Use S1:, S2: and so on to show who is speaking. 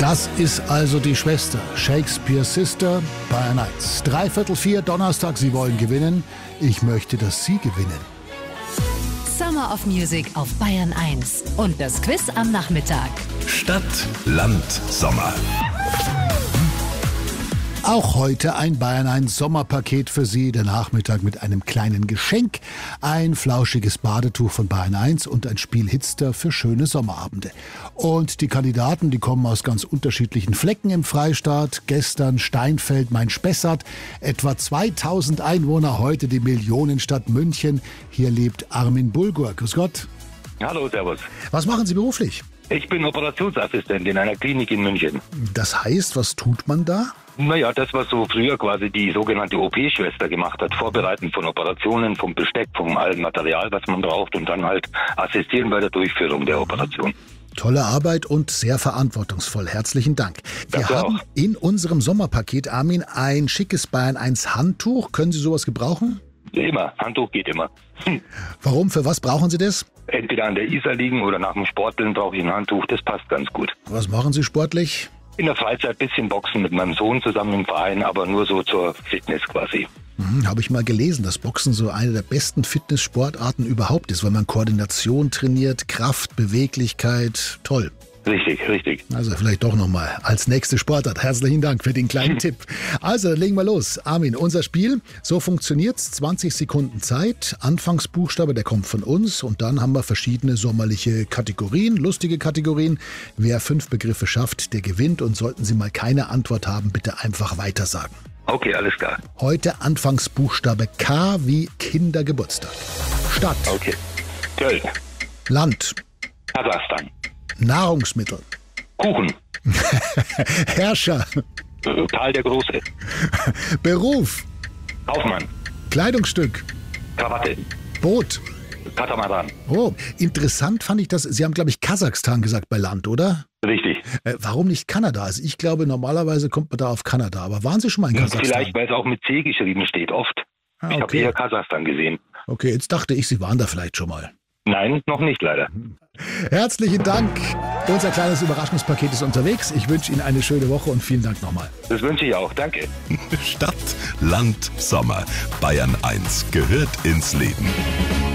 S1: Das ist also die Schwester, Shakespeare's Sister, Bayern 1. 3/4 Donnerstag, Sie wollen gewinnen. Ich möchte, dass Sie gewinnen.
S2: Summer of Music auf Bayern 1. Und das Quiz am Nachmittag.
S3: Stadt, Land, Sommer.
S1: Auch heute ein Bayern 1 Sommerpaket für Sie. Der Nachmittag mit einem kleinen Geschenk. Ein flauschiges Badetuch von Bayern 1 und ein Spiel Hitster für schöne Sommerabende. Und die Kandidaten, die kommen aus ganz unterschiedlichen Flecken im Freistaat. Gestern Steinfeld, Main-Spessart. Etwa 2000 Einwohner, heute die Millionenstadt München. Hier lebt Armin Bulgur. Grüß Gott.
S4: Hallo, servus.
S1: Was machen Sie beruflich?
S4: Ich bin Operationsassistent in einer Klinik in München.
S1: Das heißt, was tut man da?
S4: Naja, das, was so früher quasi die sogenannte OP-Schwester gemacht hat. Vorbereiten von Operationen, vom Besteck, vom allen Material, was man braucht und dann halt assistieren bei der Durchführung der Operation.
S1: Tolle Arbeit und sehr verantwortungsvoll. Herzlichen Dank. Wir
S4: Danke
S1: haben
S4: auch.
S1: in unserem Sommerpaket, Armin, ein schickes Bayern 1 Handtuch. Können Sie sowas gebrauchen?
S4: Immer. Handtuch geht immer.
S1: Warum? Für was brauchen Sie das?
S4: Entweder an der Isar liegen oder nach dem Sporteln brauche ich ein Handtuch. Das passt ganz gut.
S1: Was machen Sie sportlich?
S4: In der Freizeit ein bisschen Boxen mit meinem Sohn zusammen im Verein, aber nur so zur Fitness quasi.
S1: Habe ich mal gelesen, dass Boxen so eine der besten Fitnesssportarten überhaupt ist, weil man Koordination trainiert, Kraft, Beweglichkeit. Toll.
S4: Richtig, richtig.
S1: Also vielleicht doch nochmal als nächste Sportart. Herzlichen Dank für den kleinen Tipp. Also, dann legen wir los. Armin, unser Spiel, so funktioniert's. 20 Sekunden Zeit. Anfangsbuchstabe, der kommt von uns. Und dann haben wir verschiedene sommerliche Kategorien, lustige Kategorien. Wer 5 Begriffe schafft, der gewinnt. Und sollten Sie mal keine Antwort haben, bitte einfach weitersagen.
S4: Okay, alles klar.
S1: Heute Anfangsbuchstabe K wie Kindergeburtstag. Stadt,
S4: Okay. Köln.
S1: Land,
S4: Kasachstan.
S1: Nahrungsmittel,
S4: Kuchen.
S1: Herrscher,
S4: Karl der Große.
S1: Beruf,
S4: Kaufmann.
S1: Kleidungsstück,
S4: Krawatte.
S1: Boot.
S4: Katamaran.
S1: Oh, interessant fand ich das. Sie haben, glaube ich, Kasachstan gesagt bei Land, oder?
S4: Richtig.
S1: Warum nicht Kanada? Also ich glaube, normalerweise kommt man da auf Kanada. Aber waren Sie schon mal in Kasachstan?
S4: Vielleicht, weil es auch mit C geschrieben steht, oft.
S1: Ah,
S4: Ich habe
S1: okay.
S4: eher Kasachstan gesehen.
S1: Okay, jetzt dachte ich, Sie waren da vielleicht schon mal.
S4: Nein, noch nicht leider.
S1: Herzlichen Dank. Unser kleines Überraschungspaket ist unterwegs. Ich wünsche Ihnen eine schöne Woche und vielen Dank nochmal.
S4: Das wünsche ich auch. Danke.
S3: Stadt, Land, Sommer. Bayern 1 gehört ins Leben.